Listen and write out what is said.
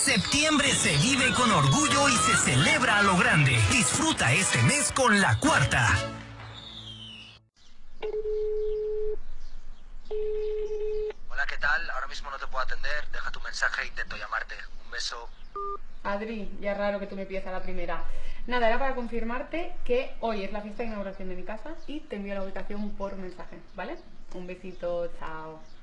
Septiembre se vive con orgullo y se celebra a lo grande. Disfruta este mes con La Cuarta. Hola, ¿qué tal? Ahora mismo no te puedo atender. Deja tu mensaje e intento llamarte. Un beso. Adri, ya es raro que tú me pidas a la primera. Nada, era para confirmarte que hoy es la fiesta de inauguración de mi casa y te envío la ubicación por mensaje, ¿vale? Un besito, chao.